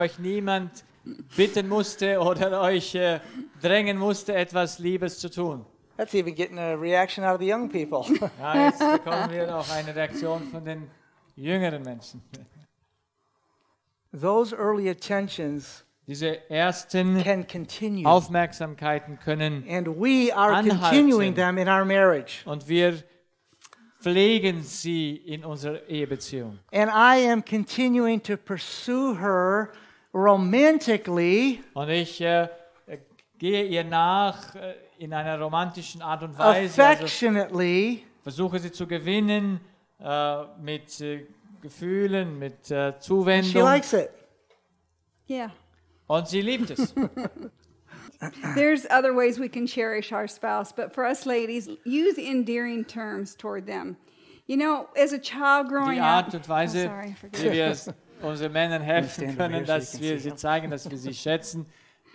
euch niemand bitten musste oder euch drängen musste, etwas Liebes zu tun. That's even getting a reaction out of the young people. Ja, jetzt bekommen wir auch eine Reaktion von den jüngeren Menschen. Those early attentions Diese ersten can continue. Aufmerksamkeiten können And we are anhalten. continuing them in our marriage. Und wir pflegen sie in unserer Ehebeziehung. And I am continuing to pursue her romantically Und ich gehe ihr nach in einer romantischen Art und Weise. Also affectionately, versuche sie zu gewinnen mit Gefühlen, mit she Zuwendung. likes it. Yeah. Und sie liebt es. There's other ways we can cherish our spouse, but for us ladies, use endearing terms toward them. You know, as a child growing Die up, Art und Weise, sorry, forgive wie me. wir unseren Männern helfen Stand over können, here so you dass can wir see sie them. zeigen, dass wir sie schätzen,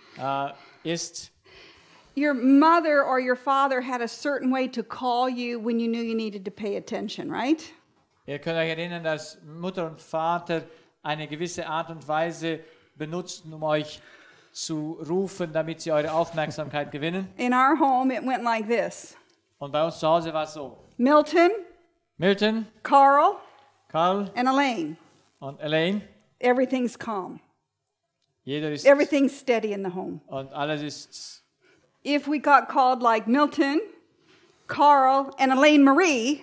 ist, Your mother or your father had a certain way to call you when you knew you needed to pay attention, right? ihr könnt euch erinnern, dass Mutter und Vater eine gewisse Art und Weise benutzten, um euch zu rufen, damit sie eure Aufmerksamkeit gewinnen. In our home, it went like this. Und bei uns zu Hause war es so: Milton, Milton, Carl, Karl and Elaine. und Elaine. Everything's calm. Jeder ist Everything's steady in the home. und alles ist. If we got called like Milton, Carl, and Elaine Marie,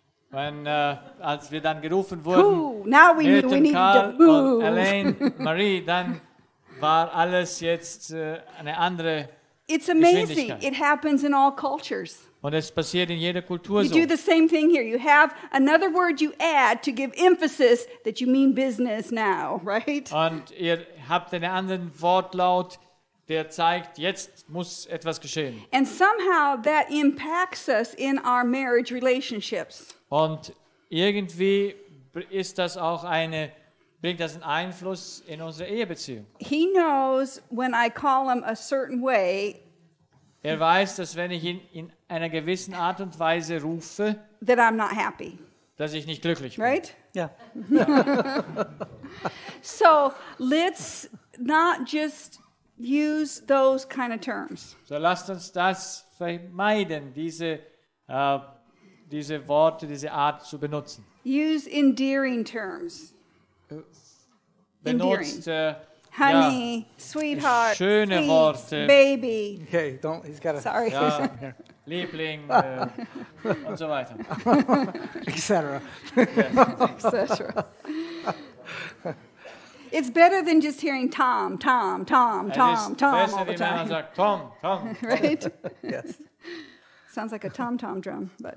Als wir dann gerufen wurden, ooh, now we knew we Milton, needed Karl to und move. Elaine, Marie, dann war alles jetzt eine andere. It's amazing. Geschwindigkeit. It happens in all cultures. Und es passiert in jeder Kultur You so. do the same thing here. You have another word you add to give emphasis that you mean business now, right? Und ihr habt einen anderen Wortlaut, der zeigt, jetzt muss etwas geschehen. And somehow that impacts us in our marriage relationships. Und irgendwie ist das auch bringt das einen Einfluss in unsere Ehebeziehung. He knows when I call him a certain way Er weiß, dass wenn ich ihn in einer gewissen Art und Weise rufe, that I'm not happy, dass ich nicht glücklich bin. right? Yeah. So let's not just use those kind of terms. So lasst uns das vermeiden, diese Worte, diese Art zu benutzen. Use endearing terms. Benutzt Honey, sweetheart, schöne sweet, Worte. baby. Okay, he's got to, Sorry. ja, Liebling und so weiter. etc. etc. It's better than just hearing Tom, Tom, Tom, Es Tom, ist Tom all besser, the wie wenn man time, sagt, Tom, Tom. right? Yes. Sounds like a tom-tom drum, but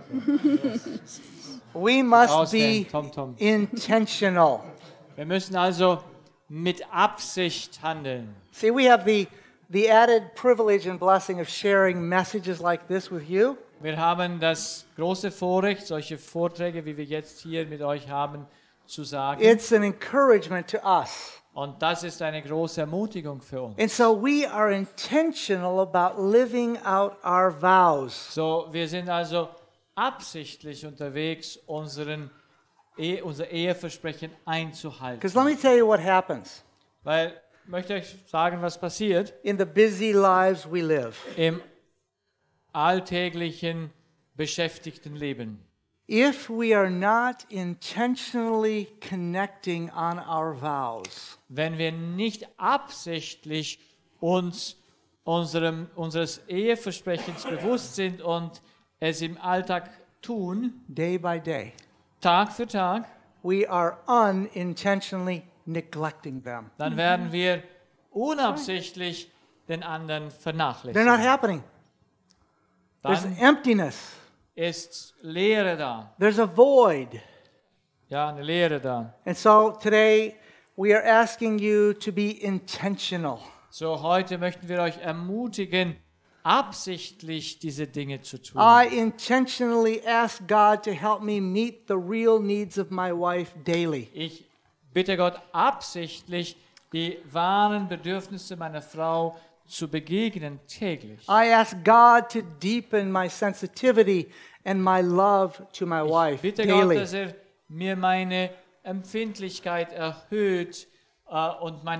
We must Auswählen, be Tom, Tom. intentional. Wir müssen also mit Absicht handeln. See, we have the added privilege and blessing of sharing messages like this with you. Wir haben das große Vorrecht, solche Vorträge, wie wir jetzt hier mit euch haben, zu sagen. It's an encouragement to us. Und das ist eine große Ermutigung für uns. And so we are intentional about living out our vows. So, wir sind also absichtlich unterwegs, unser Eheversprechen einzuhalten. Because let me tell you what happens Weil, ich möchte euch sagen, was passiert in the busy lives we live. im alltäglichen, beschäftigten Leben. If we are not intentionally connecting on our vows, Wenn wir nicht absichtlich uns unseres Eheversprechens bewusst sind und es im Alltag tun, day by day, Tag für Tag, we are unintentionally neglecting them. dann werden wir unabsichtlich den anderen They're not vernachlässigen. happening. There's Dann emptiness. ist Leere da. There's a void. Ja, eine Leere da. And so today we are asking you to be intentional. So, heute möchten wir euch ermutigen, absichtlich diese Dinge zu tun. I intentionally ask God to help me meet the real needs of my wife daily. Ich bitte Gott absichtlich, die wahren Bedürfnisse meiner Frau zu begegnen täglich. I ask God to deepen my sensitivity and my love to my wife Bitte Gott, daily. dass er mir meine Empfindlichkeit erhöht und man